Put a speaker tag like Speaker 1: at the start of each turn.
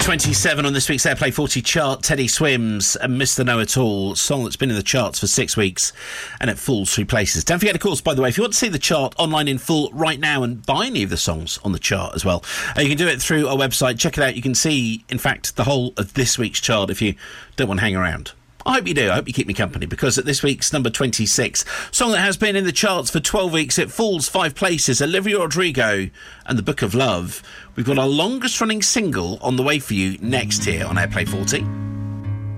Speaker 1: 27 on this week's Airplay 40 chart, Teddy Swims and Mr. Know-It-All, song that's been in the charts for 6 weeks and it falls 3 places. Don't forget, of course, by the way, if you want to see the chart online in full right now and buy any of the songs on the chart as well, you can do it through our website. Check it out. You can see, in fact, the whole of this week's chart if you don't want to hang around. I hope you do. I hope you keep me company, because at this week's number 26, song that has been in the charts for 12 weeks, it falls 5 places, Olivia Rodrigo and The Book of Love. We've got our longest running single on the way for you next here on Airplay 40.